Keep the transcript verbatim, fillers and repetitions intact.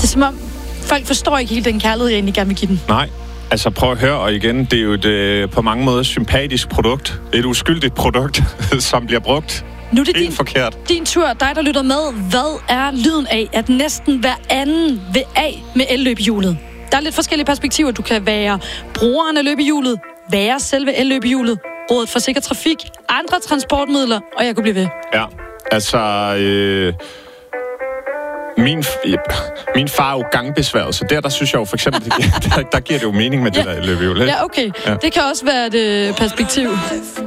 som om, folk forstår ikke helt den kærlighed, jeg egentlig gerne vil give den. Nej. Altså prøv at høre, og igen, det er jo et øh, på mange måder sympatisk produkt. Et uskyldigt produkt, som bliver brugt nu er det helt din, forkert. din tur, dig der lytter med. Hvad er lyden af, at næsten hver anden vil af med elløbehjulet? Der er lidt forskellige perspektiver. Du kan være brugeren af løbehjulet, være selve elløbehjulet, Rådet for Sikker Trafik, andre transportmidler, og jeg kunne blive ved. Ja, altså... Øh Min, min far er jo gangbesværet, så der, der synes jeg jo for eksempel, der, der giver det jo mening med ja. det der løbehjul. Ja, okay. Ja. Det kan også være et øh, perspektiv.